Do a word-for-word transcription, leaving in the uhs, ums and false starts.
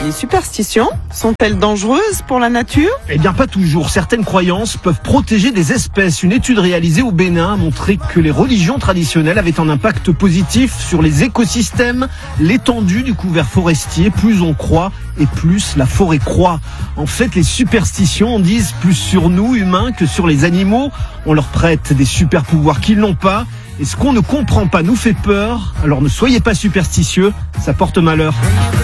Les superstitions sont-elles dangereuses pour la nature? Eh bien pas toujours. Certaines croyances peuvent protéger des espèces. Une étude réalisée au Bénin a montré que les religions traditionnelles avaient un impact positif sur les écosystèmes, l'étendue du couvert forestier. Plus on croit et plus la forêt croît. En fait, les superstitions en disent plus sur nous, humains, que sur les animaux. On leur prête des super pouvoirs qu'ils n'ont pas. Et ce qu'on ne comprend pas nous fait peur. Alors ne soyez pas superstitieux, ça porte malheur.